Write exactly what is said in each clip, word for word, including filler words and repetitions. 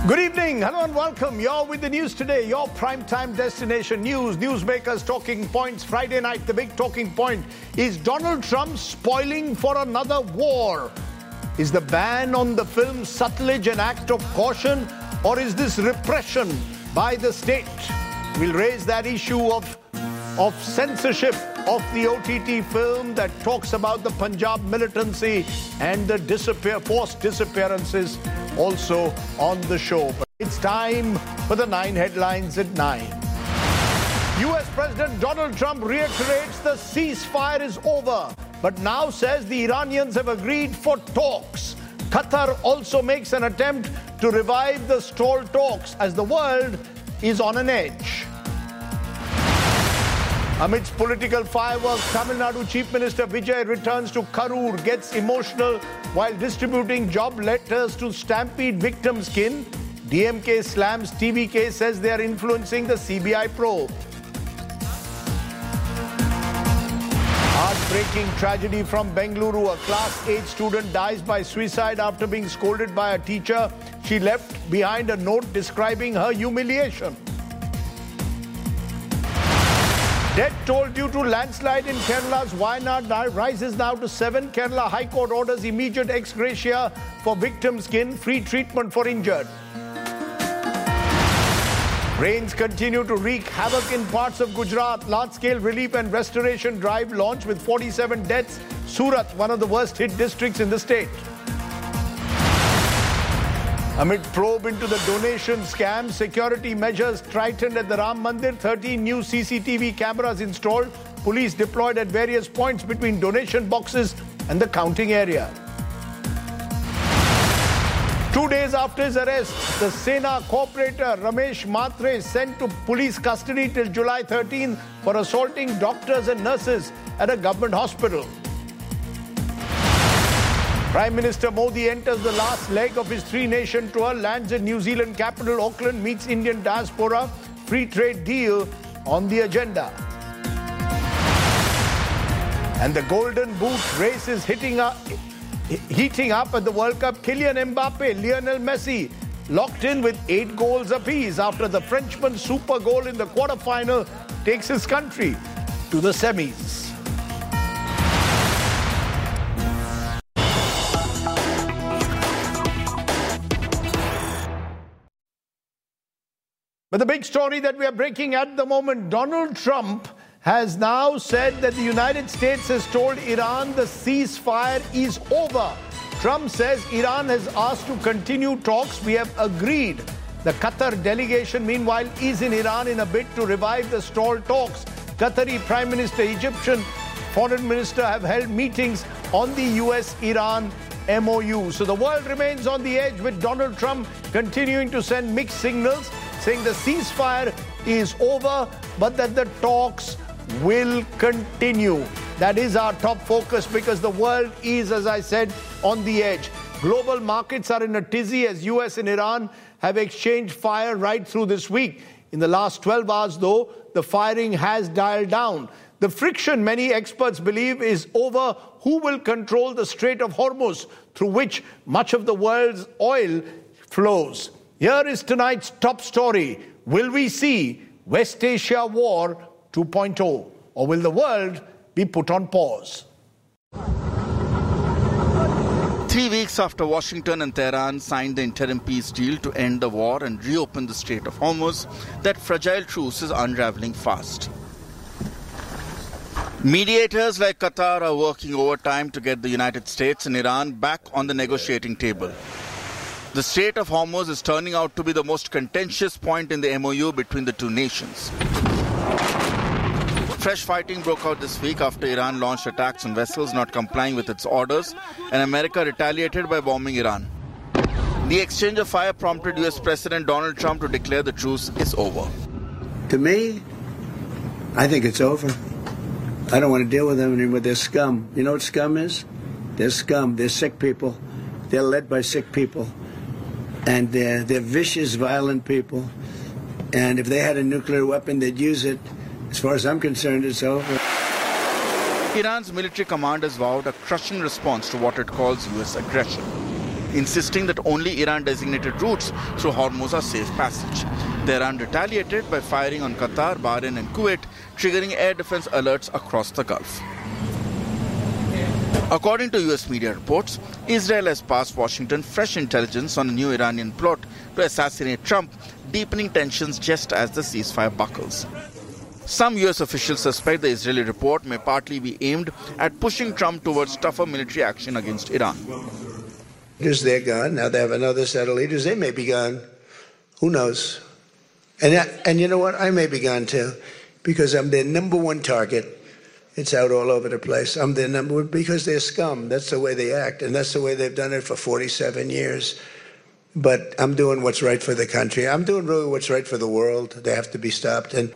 Good evening. Hello and welcome. You're with the news today, your primetime destination news. Newsmakers talking points. Friday night, the big talking point is Donald Trump spoiling for another war. Is the ban on the film Satluj an act of caution, or is this repression by the state? We'll raise that issue of, of censorship of the O T T film that talks about the Punjab militancy and the disappear, forced disappearances also on the show. But it's time for the nine headlines at nine. U S President Donald Trump reiterates the ceasefire is over, but now says the Iranians have agreed for talks. Qatar also makes an attempt to revive the stalled talks as the world is on an edge. Amidst political fireworks, Tamil Nadu Chief Minister Vijay returns to Karur, gets emotional while distributing job letters to Stampede victims' kin. D M K slams T V K, says they are influencing the C B I probe. Heartbreaking tragedy from Bengaluru. A class eight student dies by suicide after being scolded by a teacher. She left behind a note describing her humiliation. Death toll due to landslide in Kerala's Wayanad rises now to seven. Kerala High Court orders immediate ex gratia for victims' kin, free treatment for injured. Rains continue to wreak havoc in parts of Gujarat. Large-scale relief and restoration drive launched with forty-seven deaths. Surat, one of the worst-hit districts in the state. Amid probe into the donation scam, security measures tightened at the Ram Mandir. thirteen new C C T V cameras installed. Police deployed at various points between donation boxes and the counting area. Two days after his arrest, the Sena corporator Ramesh Matre is sent to police custody till July thirteenth for assaulting doctors and nurses at a government hospital. Prime Minister Modi enters the last leg of his three-nation tour, lands in New Zealand capital Auckland, meets Indian diaspora, free trade deal on the agenda. And the Golden Boot race is hitting up, heating up at the World Cup. Kylian Mbappe, Lionel Messi locked in with eight goals apiece after the Frenchman's super goal in the quarterfinal takes his country to the semis. But the big story that we are breaking at the moment, Donald Trump has now said that the United States has told Iran the ceasefire is over. Trump says Iran has asked to continue talks. We have agreed. The Qatar delegation, meanwhile, is in Iran in a bid to revive the stalled talks. Qatari Prime Minister, Egyptian Foreign Minister have held meetings on the U S Iran M O U. So the world remains on the edge with Donald Trump continuing to send mixed signals, saying the ceasefire is over, but that the talks will continue. That is our top focus because the world is, as I said, on the edge. Global markets are in a tizzy as U S and Iran have exchanged fire right through this week. In the last twelve hours, though, the firing has dialed down. The friction, many experts believe, is over who will control the Strait of Hormuz, through which much of the world's oil flows. Here is tonight's top story. Will we see West Asia War two point oh? Or will the world be put on pause? Three weeks after Washington and Tehran signed the interim peace deal to end the war and reopen the Strait of Hormuz, that fragile truce is unraveling fast. Mediators like Qatar are working overtime to get the United States and Iran back on the negotiating table. The Strait of Hormuz is turning out to be the most contentious point in the M O U between the two nations. Fresh fighting broke out this week after Iran launched attacks on vessels not complying with its orders, and America retaliated by bombing Iran. The exchange of fire prompted U S President Donald Trump to declare the truce is over. To me, I think it's over. I don't want to deal with them anymore. They're scum. You know what scum is? They're scum. They're sick people. They're led by sick people. And they're, they're vicious, violent people. And if they had a nuclear weapon, they'd use it. As far as I'm concerned, it's over. Iran's military command has vowed a crushing response to what it calls U S aggression. insisting that only Iran-designated routes through Hormuz are safe passage. Tehran retaliated by firing on Qatar, Bahrain and Kuwait, triggering air defense alerts across the Gulf. According to U S media reports, Israel has passed Washington fresh intelligence on a new Iranian plot to assassinate Trump, deepening tensions just as the ceasefire buckles. Some U S officials suspect the Israeli report may partly be aimed at pushing Trump towards tougher military action against Iran. Leaders, they're gone. Now they have another set of leaders. They may be gone. Who knows? And, and you know what? I may be gone too, because I'm their number one target. It's out all over the place. I'm their number one because they're scum. That's the way they act, and that's the way they've done it for forty-seven years. But I'm doing what's right for the country. I'm doing really what's right for the world. They have to be stopped. And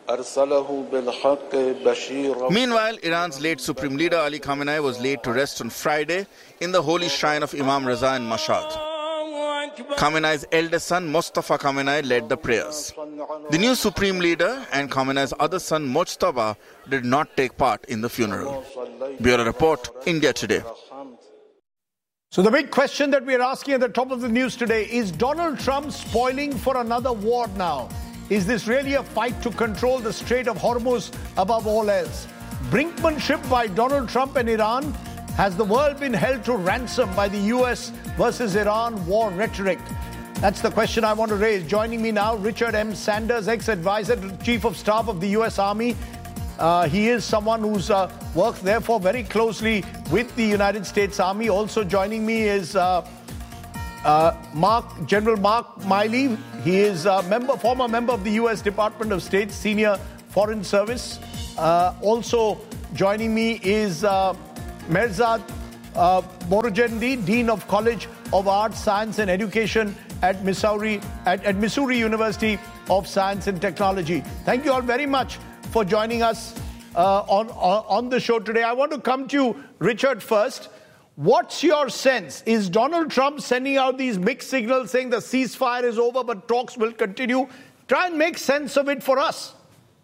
meanwhile, Iran's late Supreme Leader Ali Khamenei was laid to rest on Friday in the holy shrine of Imam Reza in Mashhad. Khamenei's eldest son, Mustafa Khamenei, led the prayers. The new Supreme Leader and Khamenei's other son, Mojtaba, did not take part in the funeral. Bureau Report, India Today. So the big question that we are asking at the top of the news today, is Donald Trump spoiling for another war now? Is this really a fight to control the Strait of Hormuz above all else? Brinkmanship by Donald Trump and Iran? Has the world been held to ransom by the U S versus Iran war rhetoric? That's the question I want to raise. Joining me now, Richard M. Sanders, ex-advisor to the Chief of Staff of the U S Army. Uh, he is someone who's uh, worked, therefore, very closely with the United States Army. Also joining me is uh, uh, Mark, General Mark Miley. He is a member, former member of the U S Department of State, Senior Foreign Service. Uh, also joining me is uh, Merzad uh, Borujendi, Dean of College of Arts, Science and Education at Missouri, at, at Missouri University of Science and Technology. Thank you all very much for joining us uh, on, on, on the show today. I want to come to you, Richard, first. What's your sense? Is Donald Trump sending out these mixed signals saying the ceasefire is over but talks will continue? Try and make sense of it for us.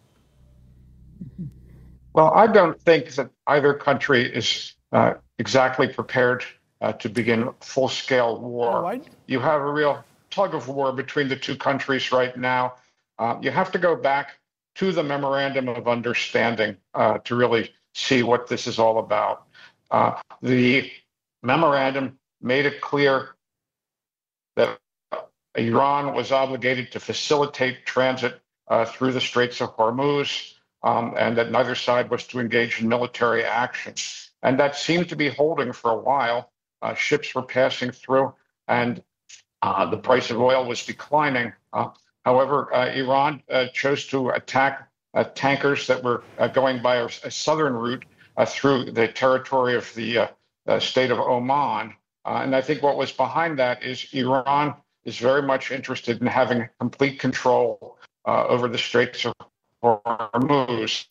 Well, I don't think that either country is uh, exactly prepared uh, to begin full-scale war. Right. You have a real tug of war between the two countries right now. Uh, you have to go back to the Memorandum of Understanding uh, to really see what this is all about. Uh, the memorandum made it clear that Iran was obligated to facilitate transit uh, through the Straits of Hormuz, um, and that neither side was to engage in military action. And that seemed to be holding for a while. Uh, ships were passing through, and uh, the price of oil was declining. Uh, However, uh, Iran uh, chose to attack uh, tankers that were uh, going by a, a southern route uh, through the territory of the uh, uh, state of Oman. Uh, and I think what was behind that is Iran is very much interested in having complete control uh, over the Straits of Hormuz,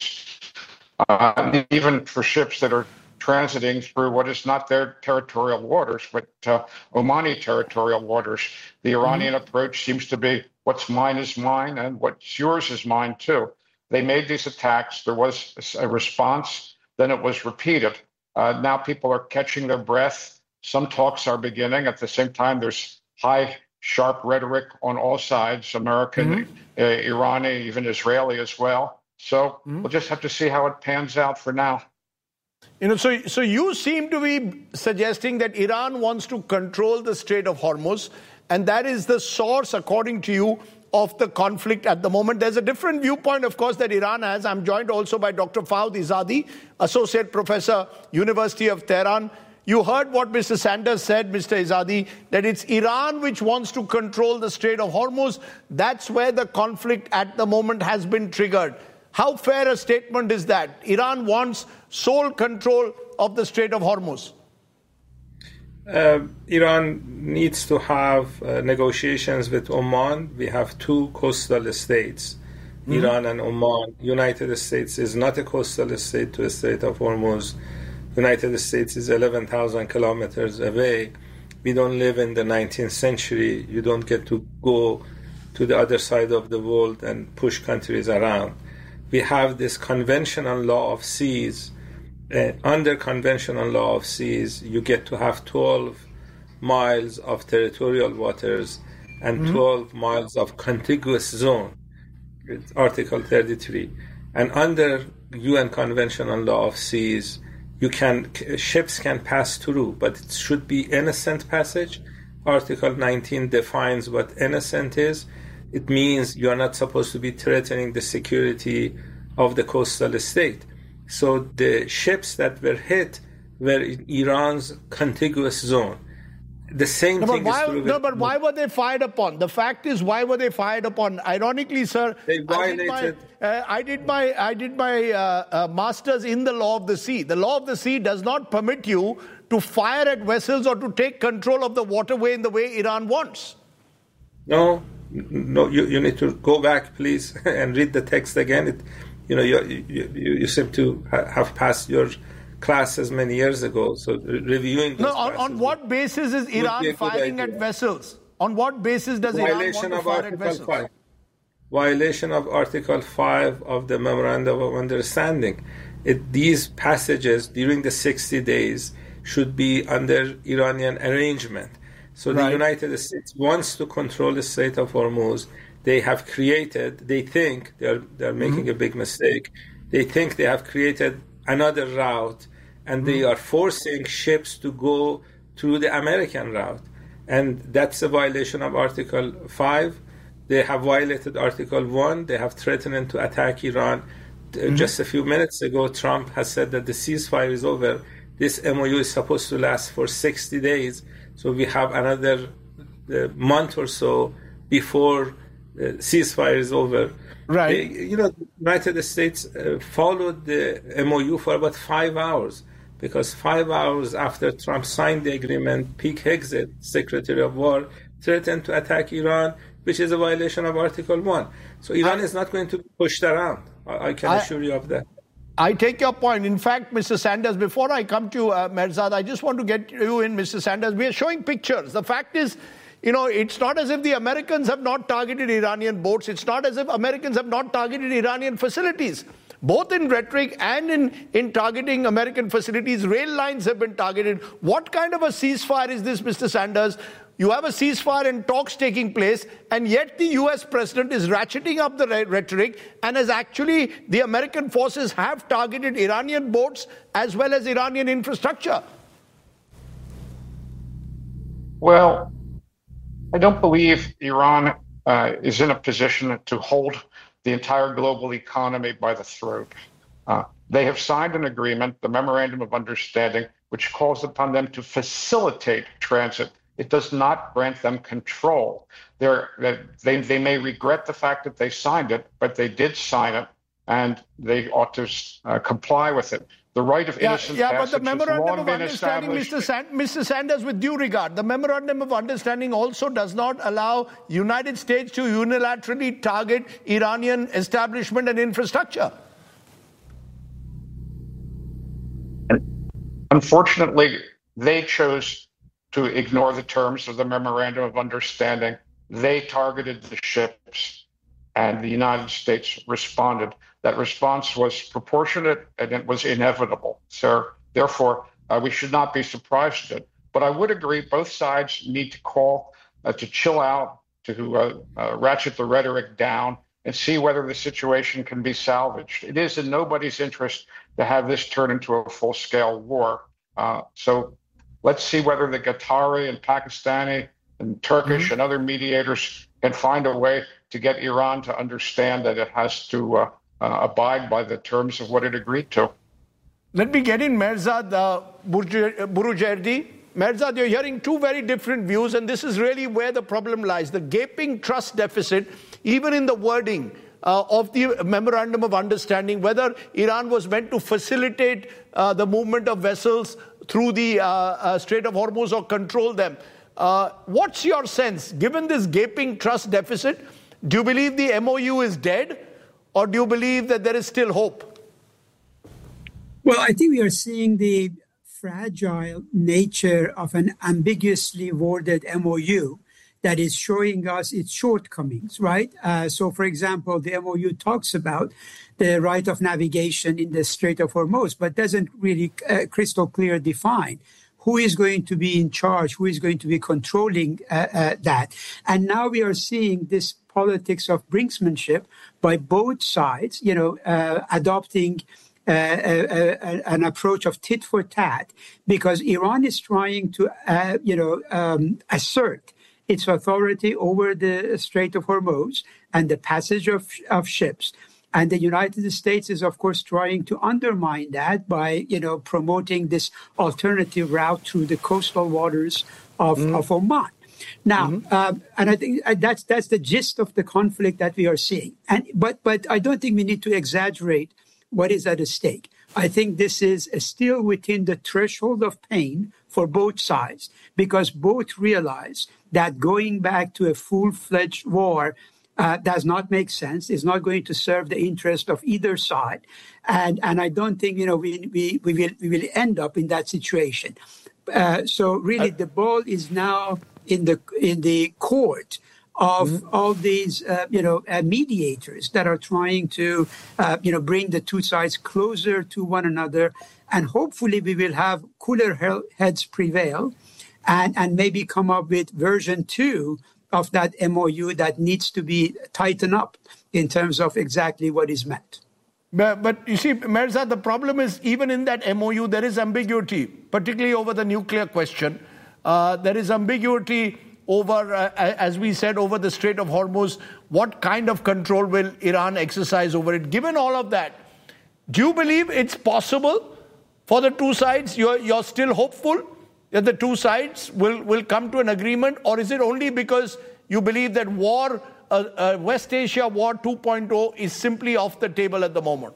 uh, even for ships that are transiting through what is not their territorial waters, but uh, Omani territorial waters. The Iranian mm-hmm. approach seems to be what's mine is mine and what's yours is mine too. They made these attacks. There was a response. Then it was repeated. Uh, now people are catching their breath. Some talks are beginning. At the same time, there's high, sharp rhetoric on all sides, American, mm-hmm. uh, Iranian, even Israeli as well. So mm-hmm. we'll just have to see how it pans out for now. You know, so, so you seem to be suggesting that Iran wants to control the Strait of Hormuz, and that is the source, according to you, of the conflict at the moment. There's a different viewpoint, of course, that Iran has. I'm joined also by Doctor Fouad Izadi, Associate Professor, University of Tehran. You heard what Mister Sanders said, Mister Izadi, that it's Iran which wants to control the Strait of Hormuz. That's where the conflict at the moment has been triggered. How fair a statement is that? Iran wants sole control of the Strait of Hormuz. Uh, Iran needs to have uh, negotiations with Oman. We have two coastal states, mm-hmm. Iran and Oman. United States is not a coastal state to the Strait of Hormuz. United States is eleven thousand kilometers away. We don't live in the nineteenth century. You don't get to go to the other side of the world and push countries around. We have this conventional law of seas. Uh, under conventional law of seas, you get to have twelve miles of territorial waters and mm-hmm. twelve miles of contiguous zone. It's Article thirty-three. And under U N Convention on Law of Seas, you can ships can pass through, but it should be innocent passage. Article nineteen defines what innocent is. It means you are not supposed to be threatening the security of the coastal state. So the ships that were hit were in Iran's contiguous zone. The same no, thing why, is true. No, but why were they fired upon? The fact is, why were they fired upon? Ironically, sir, they violated. I did my, uh, I did my, I did my uh, uh, master's in the law of the sea. The law of the sea does not permit you to fire at vessels or to take control of the waterway in the way Iran wants. No, no, you, you need to go back, please, and read the text again. It, you know, you, you, you seem to have passed your classes many years ago, so reviewing those No, on, on what basis is Iran firing at vessels? On what basis does Violation Iran want to fire of at vessels? five. Violation of Article five of the Memorandum of Understanding. It, these passages during the sixty days should be under Iranian arrangement. So the right. United States wants to control the Strait of Hormuz. They have created, they think, they're, they're making mm-hmm. a big mistake, they think they have created another route, and they are forcing ships to go through the American route. And that's a violation of Article five. They have violated Article one. They have threatened to attack Iran. Mm-hmm. Just a few minutes ago, Trump has said that the ceasefire is over. This M O U is supposed to last for sixty days. So we have another uh, month or so before the ceasefire is over. Right. They, you know, the United States uh, followed the M O U for about five hours because five hours after Trump signed the agreement, Pete Hegseth, Secretary of War, threatened to attack Iran, which is a violation of Article one. So Iran I, is not going to be pushed around. I, I can I, assure you of that. I take your point. In fact, Mister Sanders, before I come to uh, Mehrzad, I just want to get you in, Mister Sanders. We are showing pictures. The fact is, you know, it's not as if the Americans have not targeted Iranian boats. It's not as if Americans have not targeted Iranian facilities. Both in rhetoric and in, in targeting American facilities, rail lines have been targeted. What kind of a ceasefire is this, Mister Sanders? You have a ceasefire and talks taking place, and yet the U S president is ratcheting up the rhetoric and has actually, the American forces have targeted Iranian boats as well as Iranian infrastructure. Well, I don't believe Iran uh, is in a position to hold the entire global economy by the throat. Uh, they have signed an agreement, the Memorandum of Understanding, which calls upon them to facilitate transit. It does not grant them control. They're, they, they may regret the fact that they signed it, but they did sign it, and they ought to uh, comply with it. The right of innocent yeah, yeah, passage but the Memorandum of Understanding, Mister San, Mister Sanders, with due regard, the Memorandum of Understanding also does not allow United States to unilaterally target Iranian establishment and infrastructure. Unfortunately, they chose to ignore the terms of the Memorandum of Understanding. They targeted the ships, and the United States responded. That response was proportionate and it was inevitable. So therefore, uh, we should not be surprised at it. But I would agree both sides need to call uh, to chill out, to uh, uh, ratchet the rhetoric down, and see whether the situation can be salvaged. It is in nobody's interest to have this turn into a full-scale war. Uh, so let's see whether the Qatari and Pakistani and Turkish mm-hmm. and other mediators can find a way to get Iran to understand that it has to uh, uh, abide by the terms of what it agreed to. Let me get in Mehrzad uh, Burujerdi. Mehrzad, you're hearing two very different views, and this is really where the problem lies. The gaping trust deficit, even in the wording uh, of the Memorandum of Understanding, whether Iran was meant to facilitate uh, the movement of vessels through the uh, uh, Strait of Hormuz or control them. Uh, what's your sense? Given this gaping trust deficit, do you believe the M O U is dead, or do you believe that there is still hope? Well, I think we are seeing the fragile nature of an ambiguously worded M O U that is showing us its shortcomings, right? Uh, so, for example, the M O U talks about the right of navigation in the Strait of Hormuz, but doesn't really uh, crystal clear define who is going to be in charge, who is going to be controlling uh, uh, that. And now we are seeing this politics of brinksmanship by both sides, you know, uh, adopting uh, a, a, an approach of tit for tat, because Iran is trying to, uh, you know, um, assert its authority over the Strait of Hormuz and the passage of, of ships. And the United States is, of course, trying to undermine that by, you know, promoting this alternative route through the coastal waters of, mm-hmm. of Oman. Now, mm-hmm. um, and I think that's that's the gist of the conflict that we are seeing. And but but I don't think we need to exaggerate what is at stake. I think this is still within the threshold of pain for both sides, because both realize that going back to a full-fledged war Uh, does not make sense, is not going to serve the interest of either side. And and I don't think, you know, we we, we will we will end up in that situation. Uh, so really the ball is now in the in the court of mm-hmm. all these, uh, you know, uh, mediators that are trying to, uh, you know, bring the two sides closer to one another. And hopefully we will have cooler he- heads prevail and, and maybe come up with version two of that M O U that needs to be tightened up in terms of exactly what is meant. But, but you see, Mirza, the problem is even in that M O U, there is ambiguity, particularly over the nuclear question. Uh, there is ambiguity over, uh, as we said, over the Strait of Hormuz. What kind of control will Iran exercise over it? Given all of that, do you believe it's possible for the two sides? You're, you're still hopeful that the two sides will, will come to an agreement? Or is it only because you believe that war, uh, uh, West Asia War two point oh is simply off the table at the moment?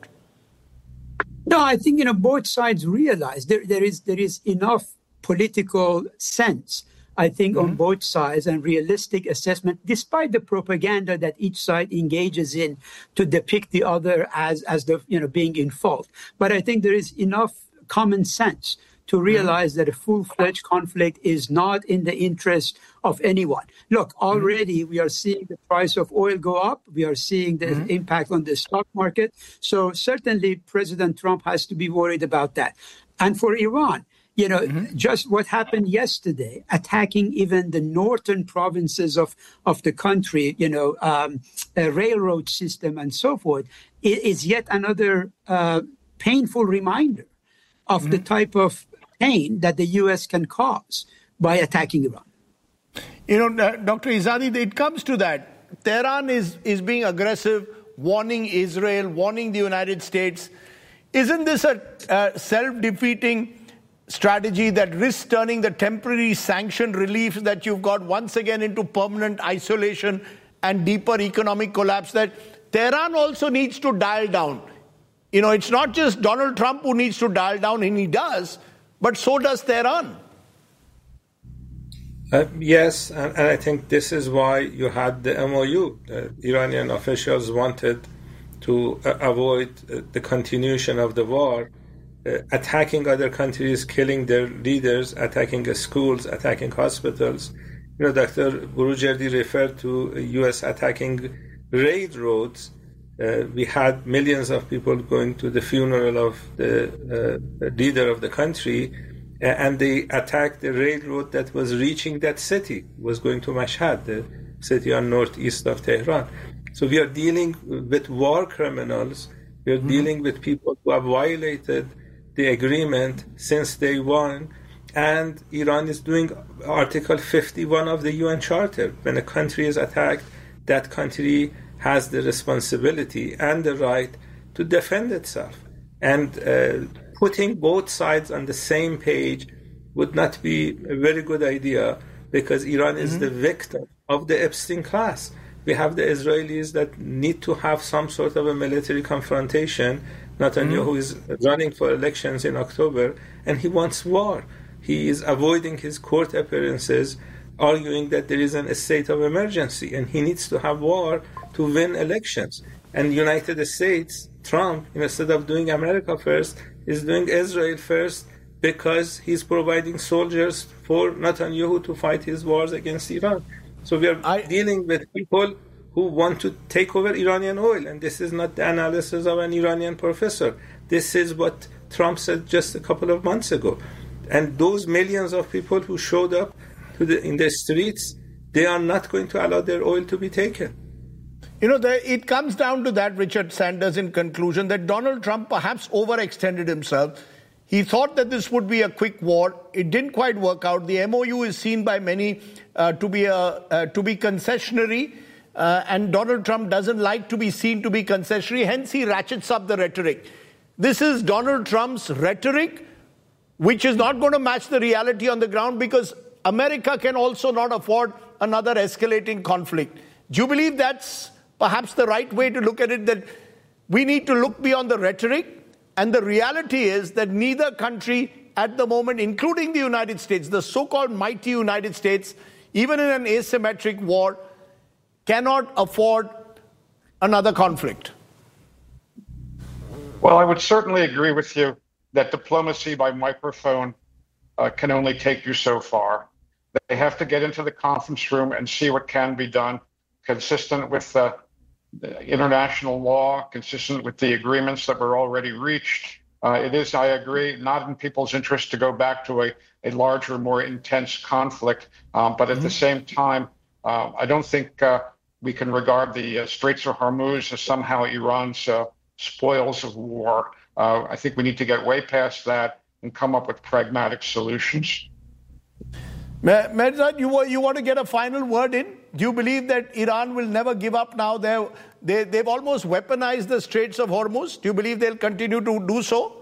No, I think, you know, both sides realize there, there is there is enough political sense, I think, mm-hmm. on both sides, and realistic assessment, despite the propaganda that each side engages in to depict the other as, as the, you know, being in fault. But I think there is enough common sense to realize that a full-fledged conflict is not in the interest of anyone. Look, already we are seeing the price of oil go up. We are seeing the mm-hmm. impact on the stock market. So certainly President Trump has to be worried about that. And for Iran, you know, mm-hmm. just what happened yesterday, attacking even the northern provinces of, of the country, you know, um, a railroad system and so forth, is yet another uh, painful reminder of mm-hmm. the type of pain that the U S can cause by attacking Iran. You know, uh, Doctor Izadi, it comes to that. Tehran is, is being aggressive, warning Israel, warning the United States. Isn't this a uh, self-defeating strategy that risks turning the temporary sanction relief that you've got once again into permanent isolation and deeper economic collapse, that Tehran also needs to dial down? You know, it's not just Donald Trump who needs to dial down, and he does, but so does Tehran. Uh, yes, and, and I think this is why you had the M O U. The Iranian officials wanted to uh, avoid uh, the continuation of the war, uh, attacking other countries, killing their leaders, attacking uh, schools, attacking hospitals. You know, Doctor Burujerdi referred to uh, U S attacking railroads. Uh, we had millions of people going to the funeral of the uh, leader of the country, uh, and they attacked the railroad that was reaching that city, was going to Mashhad, the city on northeast of Tehran. So we are dealing with war criminals. We are mm-hmm. dealing with people who have violated the agreement since day one. And Iran is doing Article fifty-one of the U N Charter. When a country is attacked, that country has the responsibility and the right to defend itself. And uh, putting both sides on the same page would not be a very good idea, because Iran mm-hmm. is the victim of the Epstein class. We have the Israelis that need to have some sort of a military confrontation. Netanyahu mm-hmm. is running for elections in October, and he wants war. He is avoiding his court appearances, arguing that there is an, a state of emergency, and he needs to have war to win elections. And the United States, Trump, instead of doing America first, is doing Israel first, because he's providing soldiers for Netanyahu to fight his wars against Iran. So we are I, dealing with people who want to take over Iranian oil, and this is not the analysis of an Iranian professor. This is what Trump said just a couple of months ago. And those millions of people who showed up to the, in the streets, they are not going to allow their oil to be taken. You know, the, it comes down to that, Richard Sanders, in conclusion, that Donald Trump perhaps overextended himself. He thought that this would be a quick war. It didn't quite work out. The M O U is seen by many uh, to be a, uh, to be concessionary, uh, and Donald Trump doesn't like to be seen to be concessionary. Hence, he ratchets up the rhetoric. This is Donald Trump's rhetoric, which is not going to match the reality on the ground, because America can also not afford another escalating conflict. Do you believe that's perhaps the right way to look at it, that we need to look beyond the rhetoric? And the reality is that neither country at the moment, including the United States, the so-called mighty United States, even in an asymmetric war, cannot afford another conflict. Well, I would certainly agree with you that diplomacy by microphone uh, can only take you so far. They have to get into the conference room and see what can be done, consistent with the international law, consistent with the agreements that were already reached. Uh, it is, I agree, not in people's interest to go back to a, a larger, more intense conflict. Um, but at mm-hmm. the same time, uh, I don't think uh, we can regard the uh, Straits of Hormuz as somehow Iran's uh, spoils of war. Uh, I think we need to get way past that and come up with pragmatic solutions. Mehrdad, you, you want to get a final word in? Do you believe that Iran will never give up now? They're, they, they've almost weaponized the Straits of Hormuz. Do you believe they'll continue to do so?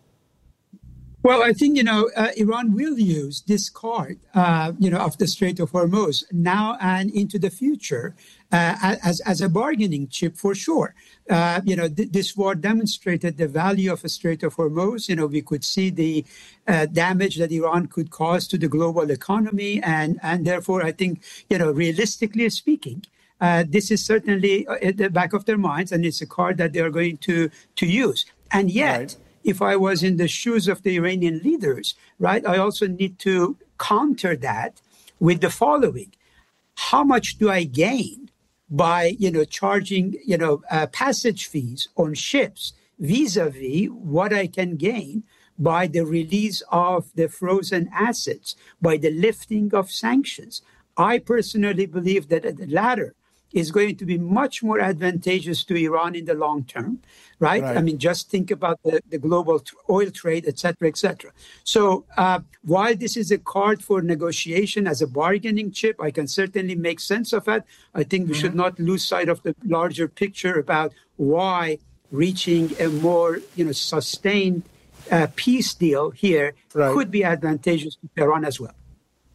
Well, I think, you know, uh, Iran will use this card, uh, you know, of the Strait of Hormuz now and into the future uh, as, as a bargaining chip for sure. Uh, you know, th- this war demonstrated the value of a Strait of Hormuz. You know, we could see the uh, damage that Iran could cause to the global economy. And, and therefore, I think, you know, realistically speaking, uh, this is certainly at the back of their minds, and it's a card that they are going to, to use. And yet, right. if I was in the shoes of the Iranian leaders, right, I also need to counter that with the following. How much do I gain by, you know, charging, you know, uh, passage fees on ships vis-a-vis what I can gain by the release of the frozen assets, by the lifting of sanctions? I personally believe that the latter is going to be much more advantageous to Iran in the long term, right? right. I mean, just think about the, the global t- oil trade, et cetera, et cetera. So uh, while this is a card for negotiation as a bargaining chip, I can certainly make sense of it. I think we mm-hmm. should not lose sight of the larger picture about why reaching a more, you know, sustained uh, peace deal here right. could be advantageous to Iran as well.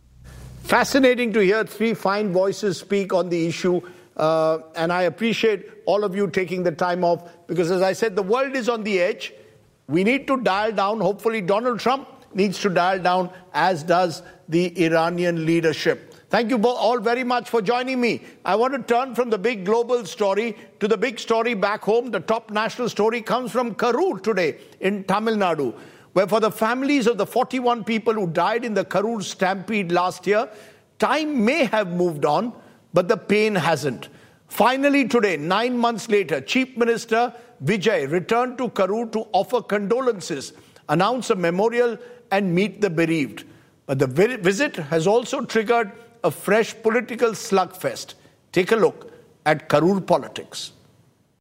Fascinating to hear three fine voices speak on the issue. Uh, and I appreciate all of you taking the time off, because, as I said, the world is on the edge. We need to dial down. Hopefully, Donald Trump needs to dial down, as does the Iranian leadership. Thank you all very much for joining me. I want to turn from the big global story to the big story back home. The top national story comes from Karur today in Tamil Nadu, where for the families of the forty-one people who died in the Karur stampede last year, time may have moved on, but the pain hasn't. Finally today, nine months later, Chief Minister Vijay returned to Karur to offer condolences, announce a memorial and meet the bereaved. But the visit has also triggered a fresh political slugfest. Take a look at Karur politics.